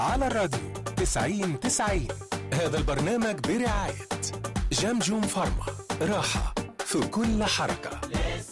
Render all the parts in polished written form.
على الراديو 90-90. هذا البرنامج برعاية جمجم فارما، راحة في كل حركة.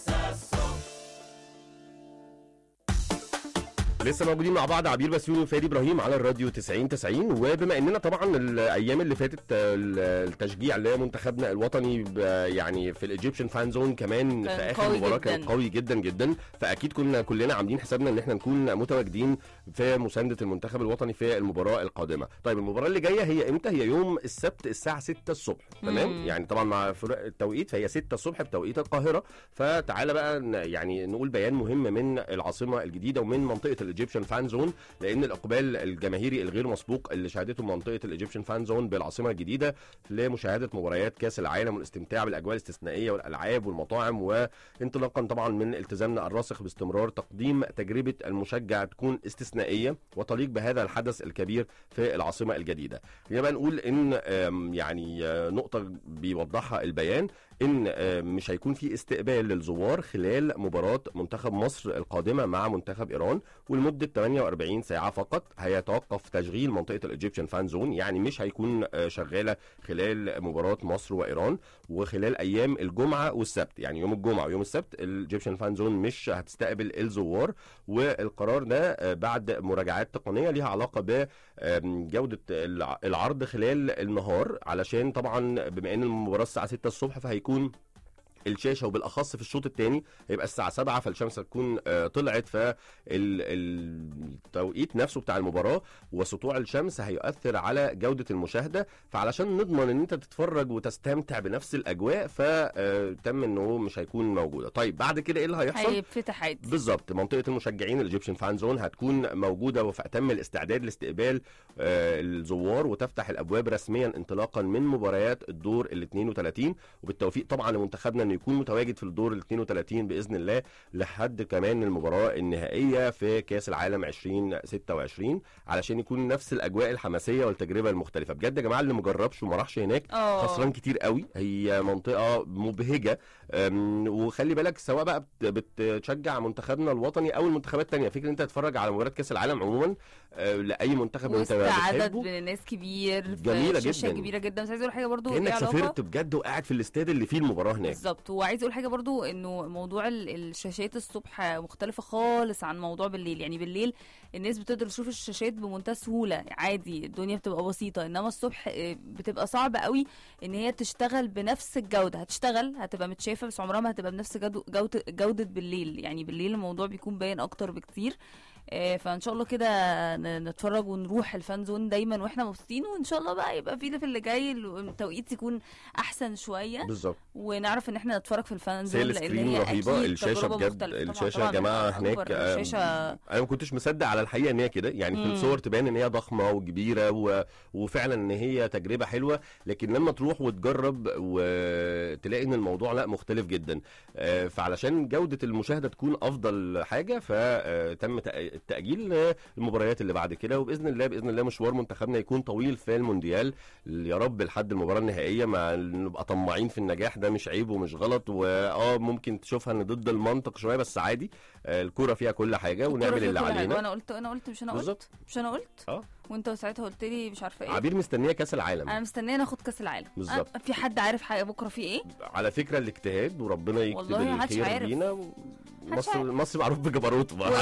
لسه موجودين مع بعض عبير بسيوني وفادي ابراهيم على الراديو 90-90. وبما اننا طبعا الايام اللي فاتت التشجيع لمنتخبنا الوطني يعني في الايجيبشن فان زون كمان في اخر مباراه كان قوي جدا جدا، فاكيد كنا كلنا عاملين حسابنا ان احنا نكون متواجدين في مسانده المنتخب الوطني في المباراه القادمه. طيب المباراه اللي جايه هي امتى؟ هي يوم السبت الساعه 6 الصبح. تمام، يعني طبعا مع فرق التوقيت فهي 6 الصبح بتوقيت القاهره. فتعالى بقى يعني نقول بيان مهم من العاصمه الجديده ومن منطقه الايجيبشن فان زون، لان الاقبال الجماهيري الغير مسبوق اللي شهدته منطقه الايجيبشن فان زون بالعاصمه الجديده لمشاهده مباريات كاس العالم والاستمتاع بالاجواء الاستثنائيه والالعاب والمطاعم، وانطلاقا طبعا من التزامنا الراسخ باستمرار تقديم تجربه المشجع تكون استثنائيه وتليق بهذا الحدث الكبير في العاصمه الجديده. خلينا بقى نقول ان يعني نقطه بيوضحها البيان ان مش هيكون في استقبال للزوار خلال مباراه منتخب مصر القادمه مع منتخب ايران، ولمده 48 ساعه فقط هيتوقف تشغيل منطقه الايجيبشن فان زون، يعني مش هيكون شغاله خلال مباراه مصر وايران. وخلال ايام الجمعه والسبت، يعني يوم الجمعه ويوم السبت الايجيبشن فان زون مش هتستقبل الزوار. والقرار ده بعد مراجعات تقنيه ليها علاقه بجوده العرض خلال النهار، علشان طبعا بما ان المباراه الساعه 6 الصبح فهيكون الشاشه وبالاخص في الشوط الثاني هيبقى الساعه 7، فالشمس هتكون طلعت، فالتوقيت نفسه بتاع المباراه وسطوع الشمس هيؤثر على جوده المشاهده. فعلشان نضمن ان انت تتفرج وتستمتع بنفس الاجواء فتم انه مش هيكون موجوده. طيب بعد كده ايه اللي هيحصل؟ هيفتح عادي بالظبط. منطقه المشجعين الايجيبشن فان زون هتكون موجوده وفي اتم الاستعداد لاستقبال الزوار، وتفتح الابواب رسميا انطلاقا من مباريات الدور ال 32، وبالتوفيق طبعا لمنتخبنا انه يكون متواجد في الدور ال 32 باذن الله لحد كمان المباراه النهائيه في كاس العالم 2026، علشان يكون نفس الاجواء الحماسيه والتجربه المختلفه. بجد يا جماعه اللي مجربش وما راحش هناك خسران كتير قوي. هي منطقه مبهجه، وخلي بالك سواء بقى بتشجع منتخبنا الوطني او المنتخبات الثانيه، فكره انت تتفرج على مباريات كاس العالم عموما لاي منتخب انت بتحبه، عدد من الناس كبير، جميله جدا، كبيره جدا. بس عايز اقول حاجه برضو كانك سافرت بجد وقاعد في الاستاد اللي فيه المباراه هناك. بالظبط. وعايز اقول حاجه برضو انه موضوع الشاشات الصبح مختلفه خالص عن موضوع بالليل. يعني بالليل الناس بتقدر تشوف الشاشات بمنتهى السهوله عادي، الدنيا بتبقى بسيطه، انما الصبح بتبقى صعب قوي ان هي تشتغل بنفس الجوده. هتشتغل، هتبقى متشافه، بس عمرها ما هتبقى بنفس جوده بالليل. يعني بالليل الموضوع بيكون باين اكتر بكتير. فان شاء الله كده نتفرج ونروح الفان زون دايما واحنا مبسوطين، وان شاء الله بقى يبقى في اللي جاي التوقيت يكون احسن شويه بالظبط، ونعرف ان احنا نتفرج في الفان زون، لان هي رهيبه. الشاشه بجد، الشاشه يا جماعه هناك انا ما كنتش مصدق على الحقيقه ان هي كده. يعني في الصور تبان ان هي ضخمه وكبيره وفعلا ان هي تجربه حلوه، لكن لما تروح وتجرب وتلاقي ان الموضوع لا مختلف جدا. فعلشان جوده المشاهده تكون افضل حاجه فتم التأجيل للمباريات اللي بعد كده. وباذن الله مشوار منتخبنا يكون طويل في المونديال يا رب لحد المباراه النهائيه. ما نبقى طماعين في النجاح ده مش عيب ومش غلط، ممكن تشوفها ان ضد المنطق شويه، بس عادي. الكوره فيها كل حاجه ونعمل اللي علينا. وانا قلت مش انا قلت وانت ساعتها قلت لي مش عارفه ايه. عبير مستنيه كاس العالم. انا مستنيه ناخد كاس العالم بالظبط. في حد عارف حاجه بكره في ايه؟ على فكره الاجتهاد وربنا يكتب الخير لينا. مصر معروف بجبروته.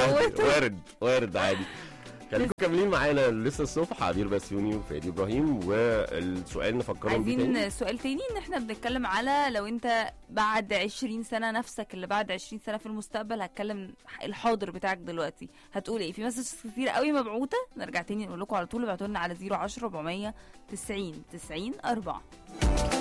وارد عادي. خليكم كاملين معانا لسه الصبح. عبير بسيوني وفادي ابراهيم. والسؤال نفكرهم بيه تاني. عايزين سؤال تاني، ان احنا بنتكلم على لو انت بعد 20 سنه نفسك اللي بعد 20 سنه في المستقبل، هتكلم الحاضر بتاعك دلوقتي، هتقول ايه؟ في مسج كتير قوي مبعوثه، نرجع تاني نقول لكم على طول. ابعتوا لنا على 010 490 90 4.